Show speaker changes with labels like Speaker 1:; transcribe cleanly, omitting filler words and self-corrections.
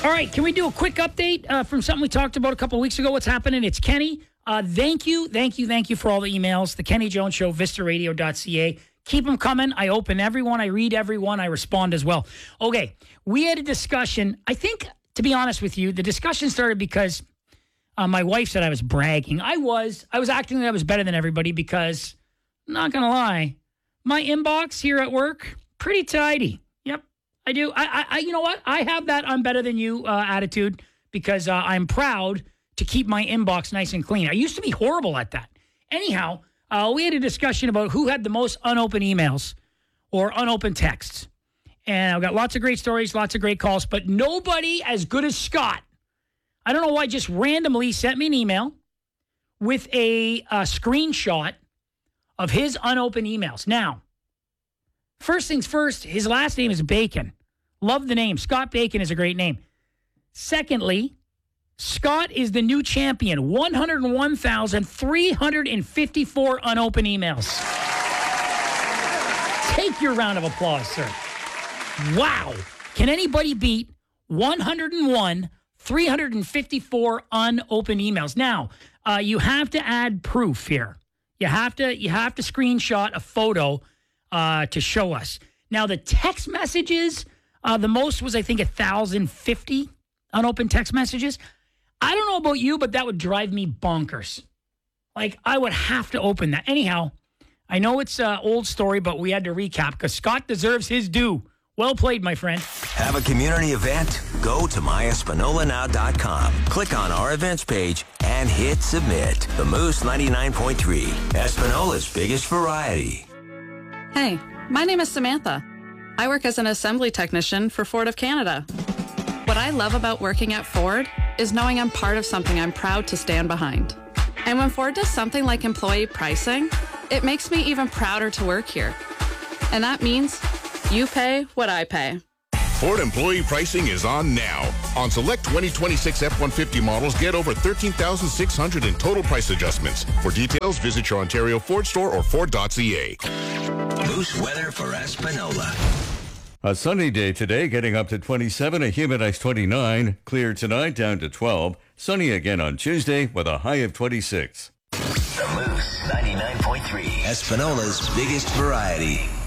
Speaker 1: All right, can we do a quick update from something we talked about a couple of weeks ago? What's happening? It's Kenny. Thank you for all the emails. The Kenny Jones Show, vistaradio.ca. Keep them coming. I open everyone. I read everyone. I respond as well. Okay, we had a discussion. I think, to be honest with you, the discussion started because my wife said I was bragging. I was acting like I was better than everybody because, I'm not going to lie, my inbox here at work, pretty tidy. Yep, I do. I you know what? I have that I'm better than you attitude because I'm proud to keep my inbox nice and clean. I used to be horrible at that. Anyhow, we had a discussion about who had the most unopened emails or unopened texts. And I've got lots of great stories, lots of great calls, but nobody as good as Scott. I don't know why, just randomly sent me an email with a screenshot of his unopened emails. Now, first things first, his last name is Bacon. Love the name. Scott Bacon is a great name. Secondly, Scott is the new champion. 101,354 unopened emails. Take your round of applause, sir. Wow. Can anybody beat 101,354 unopened emails? Now, you have to add proof here. You have to screenshot a photo to show us. Now, the text messages, the most was, I think, 1,050 unopened text messages. I don't know about you, but that would drive me bonkers. Like, I would have to open that. Anyhow, I know it's an old story, but we had to recap because Scott deserves his due. Well played, my friend.
Speaker 2: Have a community event? Go to myespanolanow.com. Click on our events page and hit submit. The Moose 99.3, Espanola's biggest variety.
Speaker 3: Hey, my name is Samantha. I work as an assembly technician for Ford of Canada. What I love about working at Ford is knowing I'm part of something I'm proud to stand behind. And when Ford does something like employee pricing, it makes me even prouder to work here. And that means you pay what I pay.
Speaker 4: Ford employee pricing is on now. On select 2026 F-150 models, get over $13,600 in total price adjustments. For details, visit your Ontario Ford store or Ford.ca.
Speaker 2: Moose weather for Espanola.
Speaker 5: A sunny day today, getting up to 27, a humid high 29. Clear tonight, down to 12. Sunny again on Tuesday with a high of 26.
Speaker 2: The Moose 99.3, Espanola's biggest variety.